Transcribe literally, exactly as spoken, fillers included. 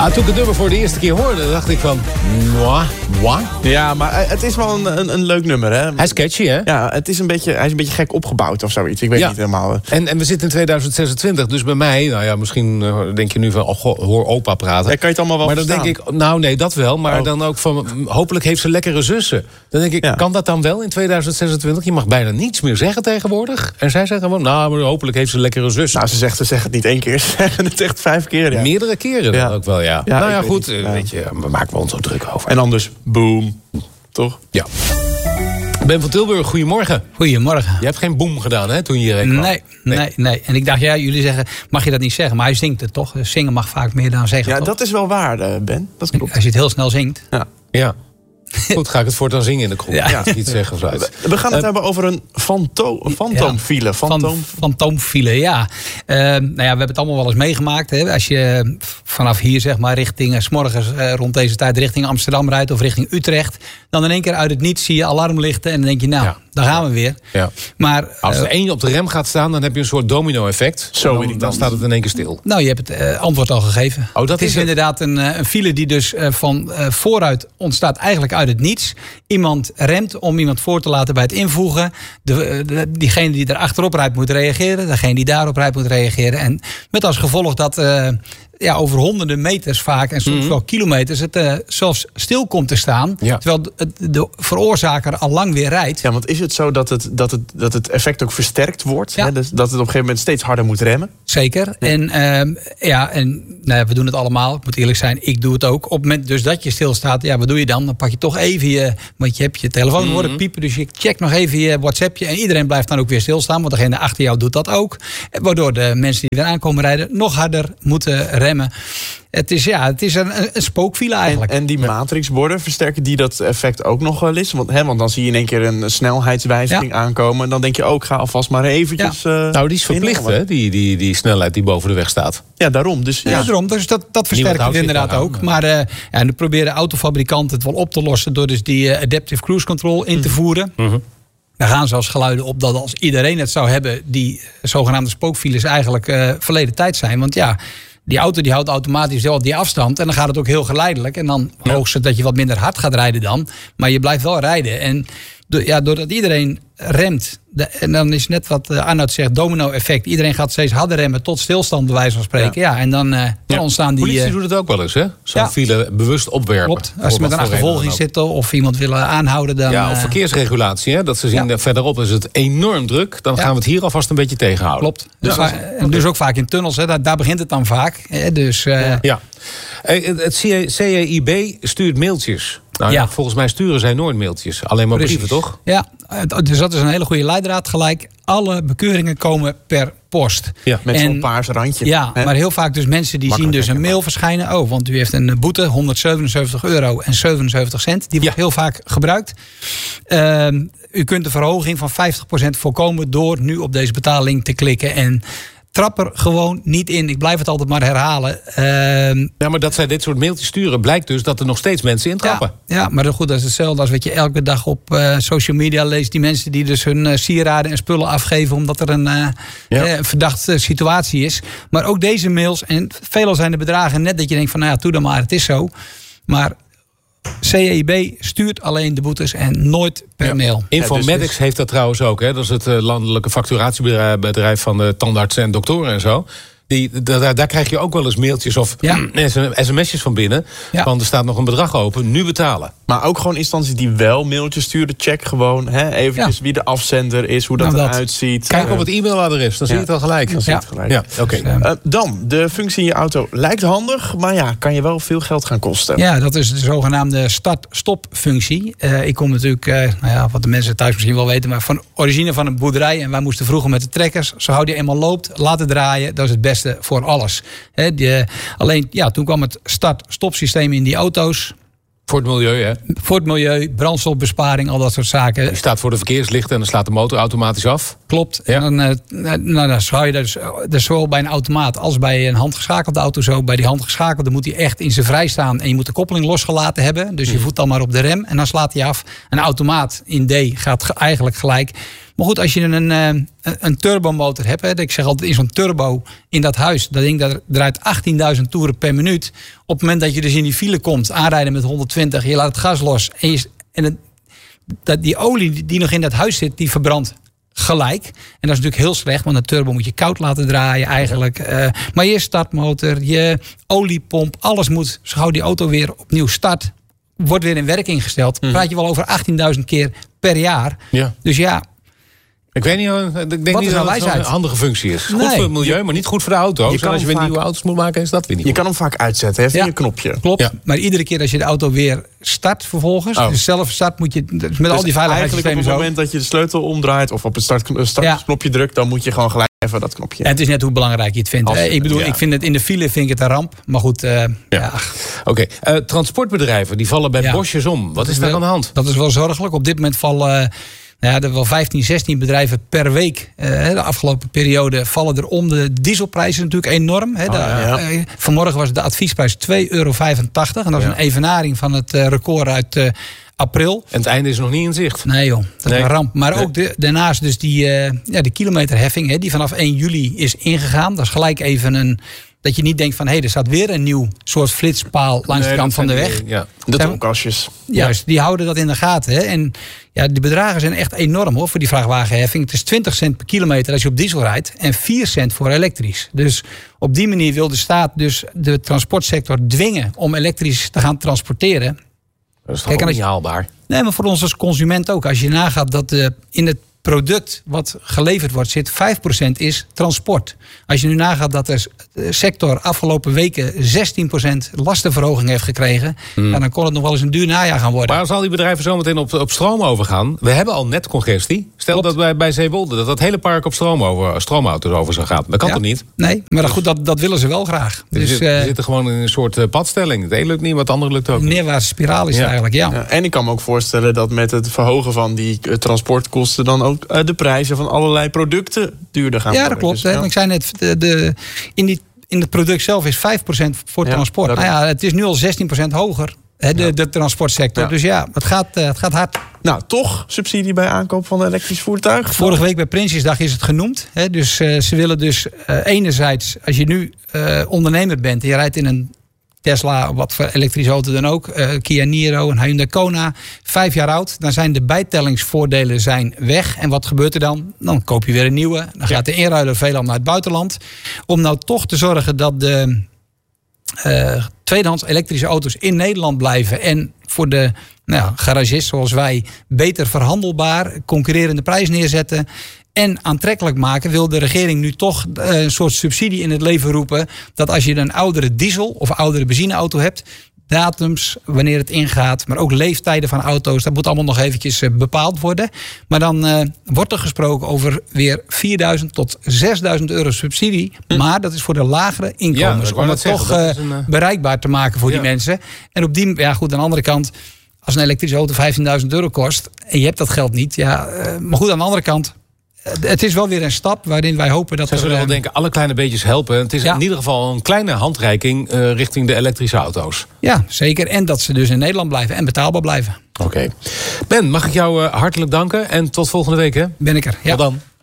Ah, toen ik het nummer voor de eerste keer hoorde, dacht ik van... Moi, moi. Ja, maar het is wel een, een, een leuk nummer, hè? Hij is catchy, hè? Ja, het is een beetje, hij is een beetje gek opgebouwd of zoiets. Ik weet ja. niet helemaal. En, en we zitten in tweeduizend zesentwintig, dus bij mij... Nou ja, misschien uh, denk je nu van, oh, goh, hoor opa praten. Ja, kan je het allemaal wel Maar dan verstaan? denk ik, nou nee, dat wel. Maar oh. dan ook van, hopelijk heeft ze lekkere zussen. Dan denk ik, ja. kan dat dan wel in tweeduizend zesentwintig? Je mag bijna niets meer zeggen tegenwoordig. En zij zeggen gewoon, nou, maar hopelijk heeft ze lekkere zussen. Nou, ze zegt, ze zegt het niet één keer, ze zeggen het echt vijf keer. Ja. Meerdere keren dan ja. ook wel, ja. ja nou ja, goed, niet, uh, weet je, we maken we ons zo druk over. En anders, boom. Toch? Ja. Ben van Tilburg, goedemorgen. Goedemorgen. Je hebt geen boom gedaan, hè, toen je hierheen kwam? Nee, nee, nee, nee. En ik dacht, ja, jullie zeggen, mag je dat niet zeggen? Maar hij zingt het toch? Zingen mag vaak meer dan zeggen, Ja, toch? dat is wel waar, Ben. Dat klopt. Als je het heel snel zingt. Ja. Ja. Goed, ga ik het voortaan zingen in de kroeg. Ja. Ja. Iets zeggen of zo. We, we gaan het uh, hebben over een fanto- fantoomfile. Ja, Fantoom... Fantoomfile, ja. Uh, nou ja. We hebben het allemaal wel eens meegemaakt. Hè. Als je vanaf hier, zeg maar, richting, uh, 's morgens uh, rond deze tijd richting Amsterdam rijdt of richting Utrecht, dan in één keer uit het niets zie je alarmlichten en dan denk je, nou, ja. daar gaan we weer. Ja. Maar als er uh, één op de rem gaat staan, dan heb je een soort domino-effect. Zo dan, dan staat het in één keer stil. Nou, je hebt het uh, antwoord al gegeven. Oh, dat het is, is het. inderdaad een, een file die dus uh, van uh, vooruit ontstaat, eigenlijk uit het niets. Iemand remt om iemand voor te laten bij het invoegen. De, de, diegene die er achterop rijdt moet reageren. Degene die daarop rijdt moet reageren. En met als gevolg dat uh, ja, over honderden meters vaak en soms mm-hmm. wel kilometers het uh, zelfs stil komt te staan. Ja. Terwijl de, de veroorzaker al lang weer rijdt. Ja, want is het zo dat het, dat het, dat het effect ook versterkt wordt? Ja. Hè? Dus dat het op een gegeven moment steeds harder moet remmen? Zeker. Ja. En, uh, ja, en nou ja, we doen het allemaal. Ik moet eerlijk zijn, ik doe het ook. Op het moment dus dat je stilstaat, ja, wat doe je dan? Dan pak je toch even je, want je hebt je telefoon mm-hmm. horen piepen. Dus je checkt nog even je WhatsAppje. En iedereen blijft dan ook weer stilstaan. Want degene achter jou doet dat ook. Waardoor de mensen die eraan komen rijden nog harder moeten remmen. Het is, ja, het is een, een spookfile eigenlijk. En, en die matrixborden, versterken die dat effect ook nog wel eens? Want, hè, want dan zie je in één keer een snelheidswijziging ja. aankomen. En dan denk je ook, ga alvast maar eventjes... Ja. Uh, nou, die is verplicht, hè? Die, die, die snelheid die boven de weg staat. Ja, daarom. Dus, ja. ja. Ja, daarom. Dus dat, dat versterkt het inderdaad ook. Maar uh, ja, nu proberen autofabrikanten het wel op te lossen door dus die uh, Adaptive Cruise Control in te voeren. Mm-hmm. Daar gaan zelfs geluiden op dat als iedereen het zou hebben, die zogenaamde spookfiles eigenlijk uh, verleden tijd zijn. Want ja, die auto die houdt automatisch wel die afstand. En dan gaat het ook heel geleidelijk. En dan ja. hoogstens dat je wat minder hard gaat rijden dan. Maar je blijft wel rijden. En do, ja, doordat iedereen remt. De, en dan is net wat uh, Arnoud zegt, domino-effect. Iedereen gaat steeds harder remmen tot stilstand, bij wijze van spreken. Ja, ja en dan, uh, dan ja. ontstaan die... Politie uh, doet het ook wel eens, hè? Zo'n ja. file bewust opwerpen. Klopt. Als ze met een achtervolging zitten of iemand willen aanhouden, dan... Ja, of verkeersregulatie, hè? Dat ze zien, ja. verderop is het enorm druk. Dan ja. gaan we het hier alvast een beetje tegenhouden. Klopt. Dus, ja. en dus ook vaak in tunnels, hè? Daar, daar begint het dan vaak. Hè? Dus, uh, ja. ja. Het C E I B stuurt mailtjes. Nou, ja. Volgens mij sturen zij nooit mailtjes. Alleen maar Precies. brieven, toch? Ja, dus dat is een hele goede leidraad gelijk. Alle bekeuringen komen per post. Ja, met en, zo'n paars randje. Ja, hè? Maar heel vaak dus mensen die Makkelijk zien dus een mail verschijnen. Oh, want u heeft een boete, honderdzevenenzeventig euro en zevenenzeventig cent. Die wordt ja. heel vaak gebruikt. Uh, u kunt de verhoging van vijftig procent voorkomen door nu op deze betaling te klikken. En trap er gewoon niet in. Ik blijf het altijd maar herhalen. Uh, ja, maar dat zij dit soort mailtjes sturen, blijkt dus dat er nog steeds mensen intrappen. Ja, ja, maar goed, dat is hetzelfde als wat je elke dag op uh, social media leest. Die mensen die dus hun uh, sieraden en spullen afgeven omdat er een uh, ja. uh, verdachte uh, situatie is. Maar ook deze mails, en veelal zijn de bedragen net dat je denkt van, nou ja, doe dan maar, het is zo. Maar C E I B stuurt alleen de boetes en nooit per ja. mail. Infomedics ja, dus heeft dat trouwens ook. Hè? Dat is het landelijke facturatiebedrijf van de tandartsen en doktoren en zo. Die, daar, daar krijg je ook wel eens mailtjes of ja. sms'jes van binnen. Ja. Want er staat nog een bedrag open, nu betalen. Maar ook gewoon instanties die wel mailtjes sturen. Check gewoon hè, eventjes ja. wie de afzender is, hoe dat, nou, dat eruit ziet. Kijk op het e-mailadres, dan ja. zie je het al gelijk. Dan zie je het gelijk. Ja, okay. dus, uh, dan, de functie in je auto lijkt handig, maar ja, kan je wel veel geld gaan kosten. Ja, dat is de zogenaamde start-stop-functie. Uh, ik kom natuurlijk, uh, nou ja, wat de mensen thuis misschien wel weten, maar van origine van een boerderij. En wij moesten vroeger met de trekkers, zo hou die eenmaal loopt, laten draaien. Dat is het beste voor alles. He, die, alleen, ja, toen kwam het start-stop systeem in die auto's. Voor het milieu, hè? Voor het milieu, brandstofbesparing, al dat soort zaken. Je staat voor de verkeerslichten en dan slaat de motor automatisch af. Klopt. Ja. En dan, nou, dan zou je dus, dus zowel bij een automaat als bij een handgeschakelde auto zo. Bij die handgeschakelde moet hij echt in zijn vrij staan en je moet de koppeling losgelaten hebben. Dus je voet dan maar op de rem en dan slaat hij af. Een automaat in D gaat eigenlijk gelijk. Maar goed, als je een, een, een turbomotor hebt. Hè, ik zeg altijd in zo'n turbo in dat huis. Dat ding dat draait achttienduizend toeren per minuut. Op het moment dat je dus in die file komt. Aanrijden met honderdtwintig. Je laat het gas los. En, je, en het, dat, die olie die nog in dat huis zit. Die verbrandt gelijk. En dat is natuurlijk heel slecht. Want een turbo moet je koud laten draaien eigenlijk. Uh, maar je startmotor. Je oliepomp. Alles moet zo gauw die auto weer opnieuw start. Wordt weer in werking gesteld. Dan praat je wel over achttienduizend keer per jaar. Ja. Dus ja. Ik weet niet, ik denk niet dat het een handige functie is. Goed nee. voor het milieu, maar niet goed voor de auto. Je kan als je weer vaak, nieuwe auto's moet maken, is dat weer niet Je goed. kan hem vaak uitzetten, hè, via ja. je knopje. Klopt, ja. Maar iedere keer als je de auto weer start vervolgens. Oh. Dus zelf start moet je, met dus al die veiligheidssystemen op het moment dat je de sleutel omdraait of op het startknopje start ja. drukt, dan moet je gewoon gelijk even dat knopje. En het is net hoe belangrijk je het vindt. Als, ik bedoel, ja. ik vind het in de file vind ik het een ramp. Maar goed, uh, ja. ja. Oké, okay. uh, transportbedrijven die vallen bij ja. bosjes om. Wat is daar aan de hand? Dat is wel zorgelijk. Op dit moment vallen... Uh, Ja, er wel vijftien, zestien bedrijven per week. Uh, de afgelopen periode vallen er om. De dieselprijzen natuurlijk enorm. Hè. Oh, ja. uh, vanmorgen was de adviesprijs twee euro vijfentachtig. En dat is ja. een evenaring van het uh, record uit uh, april. En het einde is nog niet in zicht. Nee joh, dat nee. is een ramp. Maar nee. ook de, daarnaast dus die, uh, ja, de kilometerheffing. Hè, die vanaf één juli is ingegaan. Dat is gelijk even een... Dat je niet denkt van, hé, hey, er staat weer een nieuw soort flitspaal langs nee, de kant van de weg. Die, ja. De tonkastjes. Juist, die houden dat in de gaten. Hè. En ja, de bedragen zijn echt enorm hoor, voor die vrachtwagenheffing. Het is twintig cent per kilometer als je op diesel rijdt. En vier cent voor elektrisch. Dus op die manier wil de staat dus de transportsector dwingen om elektrisch te gaan transporteren. Dat is toch Kijk, niet je, haalbaar? Nee, maar voor ons als consument ook. Als je nagaat dat uh, in het product wat geleverd wordt zit vijf procent is transport. Als je nu nagaat dat de sector afgelopen weken zestien procent lastenverhoging heeft gekregen, hmm. dan kon het nog wel eens een duur najaar gaan worden. Maar als al die bedrijven zometeen op, op stroom overgaan, we hebben al net congestie. Stel Klopt. dat bij, bij Zeewolde dat dat hele park op stroom over, stroomauto's over zou gaan. Dat kan ja. toch niet? Nee, maar dat, goed, dat, dat willen ze wel graag. Dus, dus, uh, we zitten gewoon in een soort uh, padstelling. Het een lukt niet, wat het andere lukt ook niet. Een neerwaartse spiraal is ja. het eigenlijk, ja. ja. En ik kan me ook voorstellen dat met het verhogen van die uh, transportkosten dan ook uh, de prijzen van allerlei producten duurder gaan ja, worden. Dat klopt. Dus, ja. Ik zei net, de, de, in, die, in het product zelf is vijf procent voor ja, transport. Nou ja, het is nu al zestien procent hoger, hè, de, ja. de transportsector. Ja. Dus ja, het gaat, uh, het gaat hard. Nou, toch subsidie bij aankoop van een elektrisch voertuig? Vorige week bij Prinsjesdag is het genoemd. Hè, dus uh, ze willen dus uh, enerzijds, als je nu uh, ondernemer bent en je rijdt in een Tesla, wat voor elektrische auto dan ook, uh, Kia Niro, een Hyundai Kona, vijf jaar oud, dan zijn de bijtellingsvoordelen zijn weg. En wat gebeurt er dan? Dan koop je weer een nieuwe. Dan gaat de inruiler veelal naar het buitenland. Om nou toch te zorgen dat de uh, tweedehands elektrische auto's in Nederland blijven en voor de nou, garagist zoals wij beter verhandelbaar, concurrerende prijs neerzetten en aantrekkelijk maken, wil de regering nu toch een soort subsidie in het leven roepen, dat als je een oudere diesel of oudere benzineauto hebt, datums, wanneer het ingaat, maar ook leeftijden van auto's, dat moet allemaal nog eventjes bepaald worden. Maar dan uh, wordt er gesproken over weer vierduizend tot zesduizend euro subsidie, hm. maar dat is voor de lagere inkomens, ja, om het toch uh, een, uh... bereikbaar te maken voor ja. die mensen. En op die, ja goed, aan de andere kant, als een elektrische auto vijftienduizend euro kost en je hebt dat geld niet, ja, uh, maar goed, aan de andere kant, het is wel weer een stap waarin wij hopen dat... Zij zullen wel denken, alle kleine beetjes helpen. Het is ja. in ieder geval een kleine handreiking uh, richting de elektrische auto's. Ja, zeker. En dat ze dus in Nederland blijven en betaalbaar blijven. Oké. Okay. Ben, mag ik jou uh, hartelijk danken en tot volgende week, hè? Ben ik er, ja. Tot dan.